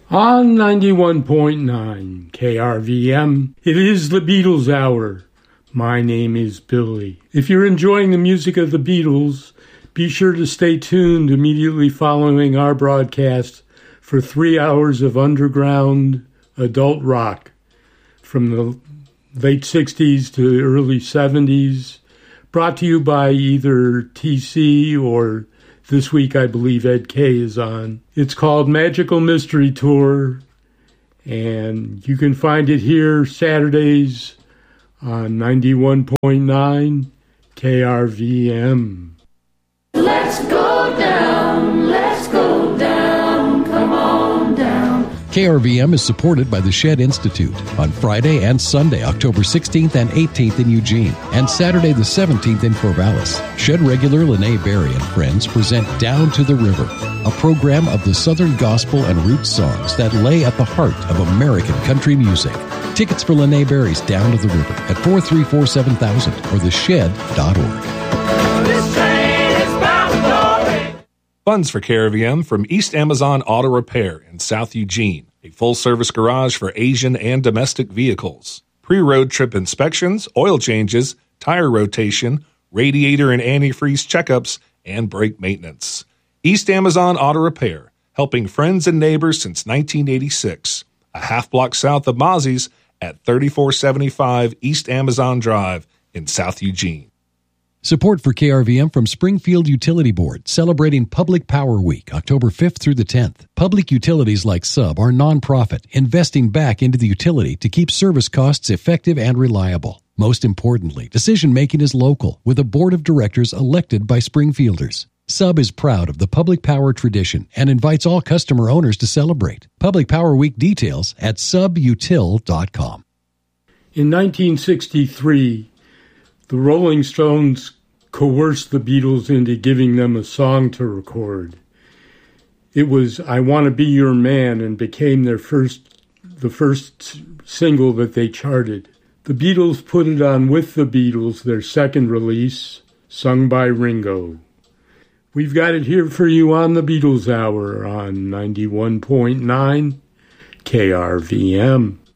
On 91.9 KRVM, it is the Beatles Hour. My name is Billy. If you're enjoying the music of the Beatles, be sure to stay tuned immediately following our broadcast for 3 hours of underground adult rock from the late 60s to early 70s, brought to you by either TC or this week I believe Ed K is on. It's called Magical Mystery Tour, and you can find it here Saturdays on 91.9 KRVM. Let's go down, come on down. KRVM is supported by the Shed Institute on Friday and Sunday, October 16th and 18th in Eugene, and Saturday the 17th in Corvallis. Shed regular Lene Berry and friends present Down to the River, a program of the Southern gospel and roots songs that lay at the heart of American country music. Tickets for Lene Berry's Down to the River at 434-7000 or theshed.org. This train is bound for glory. Funds for KRVM from East Amazon Auto Repair in South Eugene, a full-service garage for Asian and domestic vehicles. Pre-road trip inspections, oil changes, tire rotation, radiator and antifreeze checkups, and brake maintenance. East Amazon Auto Repair, helping friends and neighbors since 1986. A half block south of Mozzie's at 3475 East Amazon Drive in South Eugene. Support for KRVM from Springfield Utility Board, celebrating Public Power Week, October 5th through the 10th. Public utilities like Sub are nonprofit, investing back into the utility to keep service costs effective and reliable. Most importantly, decision-making is local, with a board of directors elected by Springfielders. Sub is proud of the Public Power tradition and invites all customer owners to celebrate. Public Power Week details at subutil.com. In 1963, the Rolling Stones coerced the Beatles into giving them a song to record. It was I Want to Be Your Man and became the first single that they charted. The Beatles put it on with the Beatles, their second release, sung by Ringo. We've got it here for you on the Beatles Hour on 91.9 KRVM.